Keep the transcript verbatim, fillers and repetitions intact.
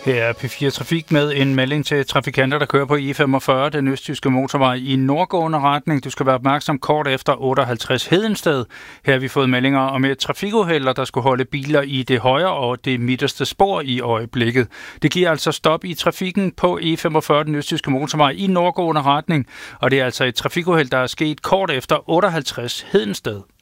Her er P fire Trafik med en melding til trafikanter, der kører på E femogfyrre, den østtyske motorvej i nordgående retning. Du skal være opmærksom kort efter otteoghalvtreds Hedensted. Her har vi fået meldinger om et trafikuheld, der skulle holde biler i det højre og det midterste spor i øjeblikket. Det giver altså stop i trafikken på E femogfyrre, den østtyske motorvej i nordgående retning. Og det er altså et trafikuheld, der er sket kort efter otteoghalvtreds Hedensted.